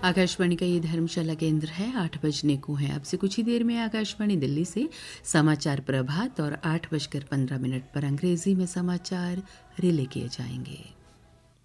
आकाशवाणी का ये धर्मशाला केंद्र है। 8 बजने को है। अब से कुछ ही देर में आकाशवाणी दिल्ली से समाचार प्रभात और 8:15 पर अंग्रेजी में समाचार रिले किए जाएंगे।